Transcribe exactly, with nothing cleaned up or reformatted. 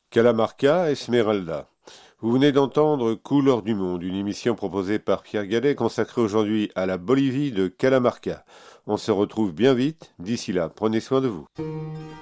Calamarca, Esmeralda. Vous venez d'entendre Couleur du Monde, une émission proposée par Pierre Gadet consacrée aujourd'hui à la Bolivie de Calamarca. On se retrouve bien vite. D'ici là, prenez soin de vous.